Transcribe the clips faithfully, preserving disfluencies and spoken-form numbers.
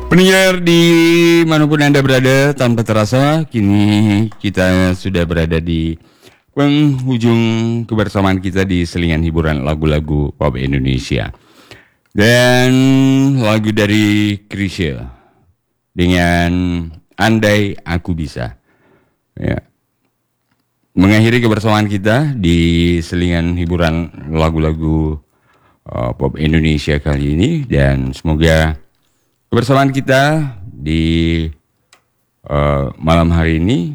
Pendengar di manapun Anda berada, tanpa terasa kini kita sudah berada di penghujung kebersamaan kita di selingan hiburan lagu-lagu pop Indonesia. Dan lagu dari Chrisye dengan Andai Aku Bisa, ya, mengakhiri kebersamaan kita di selingan hiburan lagu-lagu uh, pop Indonesia kali ini. Dan semoga kebersamaan kita di uh, malam hari ini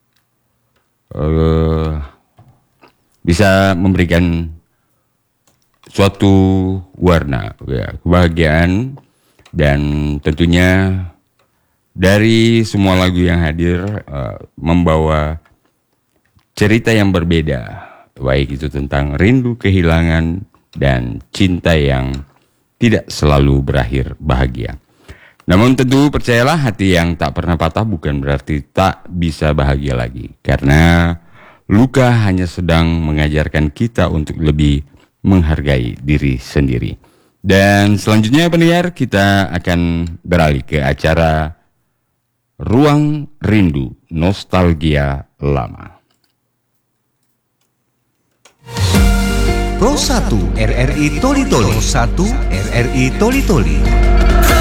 uh, bisa memberikan suatu warna, ya, kebahagiaan, dan tentunya dari semua lagu yang hadir uh, membawa cerita yang berbeda, baik itu tentang rindu, kehilangan, dan cinta yang tidak selalu berakhir bahagia. Namun tentu percayalah, hati yang tak pernah patah bukan berarti tak bisa bahagia lagi. Karena luka hanya sedang mengajarkan kita untuk lebih menghargai diri sendiri. Dan selanjutnya pendengar, kita akan beralih ke acara Ruang Rindu Nostalgia Lama. Pro satu R R I Toli Toli. Pro satu R R I Toli Toli.